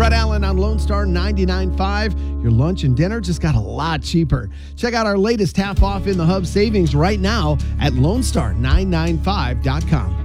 Brett Allen on Lone Star 99.5. Your lunch and dinner just got a lot cheaper. Check out our latest half off in the Hub savings right now at LoneStar995.com.